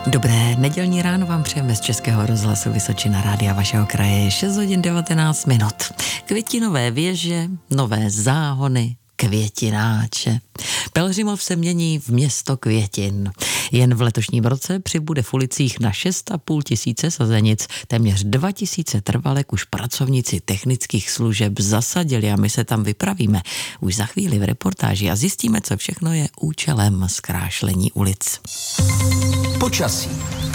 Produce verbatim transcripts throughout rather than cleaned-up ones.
Dobré nedělní ráno vám přejeme z Českého rozhlasu Vysočina, rádia vašeho kraje, šest hodin devatenáct minut. Květinové věže, nové záhony, květináče. Pelhřimov se mění v město květin. Jen v letošním roce přibude v ulicích na šest a půl tisíce sazenic. Téměř dva tisíce trvalek už pracovníci technických služeb zasadili a my se tam vypravíme už za chvíli v reportáži a zjistíme, co všechno je účelem zkrášlení ulic. Počasí.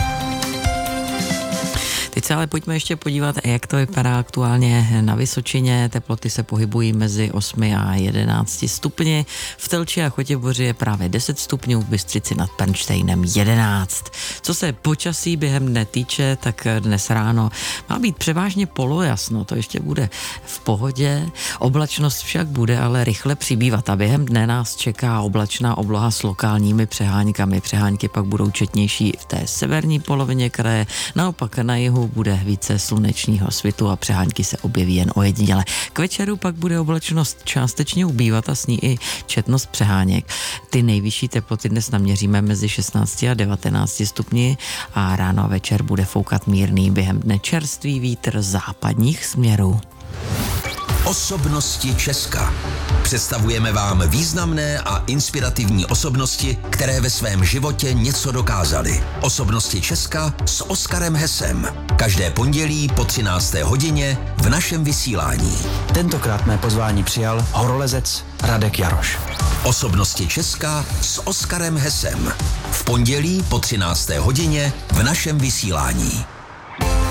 Teď se ale pojďme ještě podívat, jak to vypadá aktuálně na Vysočině. Teploty se pohybují mezi osmi a jedenácti stupni. V Telči a Chotěboři je právě deset stupňů, v Bystřici nad Pernštejnem jedenáct. Co se počasí během dne týče, tak dnes ráno má být převážně polojasno, to ještě bude v pohodě. Oblačnost však bude ale rychle přibývat a během dne nás čeká oblačná obloha s lokálními přeháňkami. Přeháňky pak budou četnější v té severní polovině kraje, naopak na jihu bude více slunečního svitu a přeháňky se objeví jen ojediněle. K večeru pak bude oblačnost částečně ubývat a s ní i četnost přeháněk. Ty nejvyšší teploty dnes naměříme mezi šestnácti a devatenácti stupni a ráno a večer bude foukat mírný, během dne čerstvý vítr západních směrů. Osobnosti Česka. Představujeme vám významné a inspirativní osobnosti, které ve svém životě něco dokázaly. Osobnosti Česka s Oskarem Hesem. Každé pondělí po třinácté hodině v našem vysílání. Tentokrát mé pozvání přijal horolezec Radek Jaroš. Osobnosti Česka s Oskarem Hesem. V pondělí po třinácté hodině v našem vysílání.